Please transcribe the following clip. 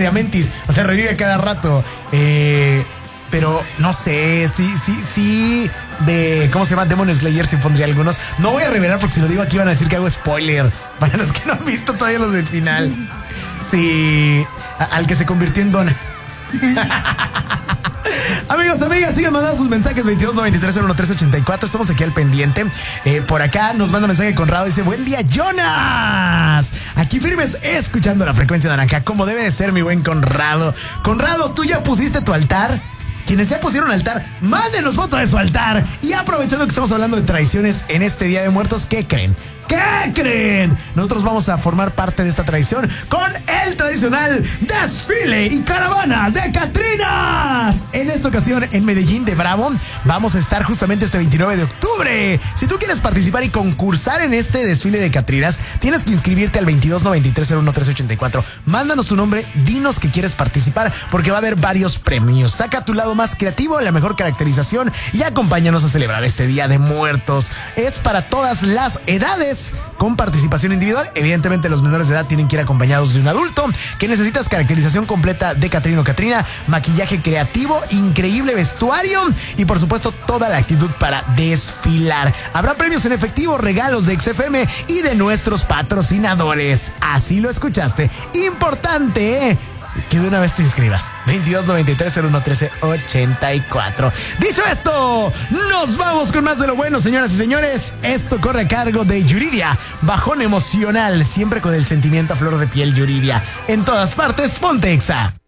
de Amentis. O sea, revive cada rato. Pero no sé, sí. De, ¿cómo se llama? Demon Slayer sí pondría algunos. No voy a revelar porque si lo digo aquí van a decir que hago spoiler. Para los que no han visto todavía los del final. Sí, al que se convirtió en Donna. Amigos, amigas, sigan mandando sus mensajes 2293-01384. Estamos aquí al pendiente. Por acá nos manda mensaje Conrado. Dice: buen día, Jonas. Aquí firmes, escuchando la frecuencia naranja, como debe de ser, mi buen Conrado. Conrado, ¿tú ya pusiste tu altar? Quienes ya pusieron altar, mándenos foto de su altar. Y aprovechando que estamos hablando de tradiciones en este Día de Muertos, ¿qué creen? ¿Qué creen? Nosotros vamos a formar parte de esta tradición con el tradicional desfile y caravana de Catrinas. En esta ocasión en Medellín de Bravo vamos a estar justamente este 29 de octubre. Si tú quieres participar y concursar en este desfile de Catrinas, tienes que inscribirte al 2293-01384. Mándanos tu nombre, dinos que quieres participar porque va a haber varios premios. Saca tu lado más creativo, la mejor caracterización y acompáñanos a celebrar este Día de Muertos. Es para todas las edades, con participación individual. Evidentemente los menores de edad tienen que ir acompañados de un adulto. Que necesitas caracterización completa de Catrino o Catrina, maquillaje creativo, increíble vestuario y por supuesto toda la actitud para desfilar. Habrá premios en efectivo, regalos de XFM y de nuestros patrocinadores. Así lo escuchaste. Importante, ¿eh? Que de una vez te inscribas. 2293-011384. Dicho esto, nos vamos con más de lo bueno, señoras y señores. Esto corre a cargo de Yuridia. Bajón emocional, siempre con el sentimiento a flor de piel, Yuridia. En todas partes, ponte Exa.